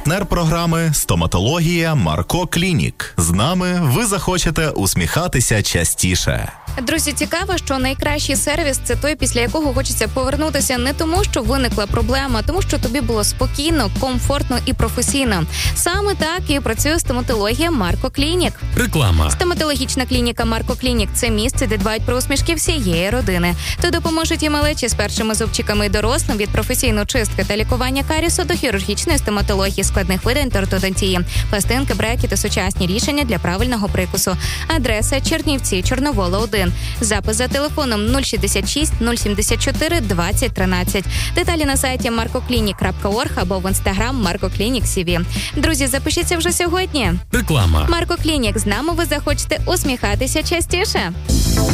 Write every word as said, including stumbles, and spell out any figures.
Партнер програми «Стоматологія Марко Клінік». З нами ви захочете усміхатися частіше. Друзі, цікаво, що найкращий сервіс – це той, після якого хочеться повернутися не тому, що виникла проблема, а тому, що тобі було спокійно, комфортно і професійно. Саме так і працює стоматологія Марко Клінік. Реклама. Стоматологічна клініка Марко Клінік – це місце, де дбають про усмішки всієї родини. Тут допоможуть і малечі з першими зубчиками, і дорослим від професійної чистки та лікування карісу до хірургічної стоматології, складних видань та ортодонтії, пластинки, бреки та сучасні рішення для правильного прикусу. Адреса – Чернівці, Чорновола, один. Запис за телефоном нуль шістдесят шість нуль сімдесят чотири двадцять тринадцять. Деталі на сайті марко клінік крапка орг або в інстаграм Марко Клінік Сі Ві. Друзі, запишіться вже сьогодні. Реклама. Марко Клінік. З нами ви захочете усміхатися частіше.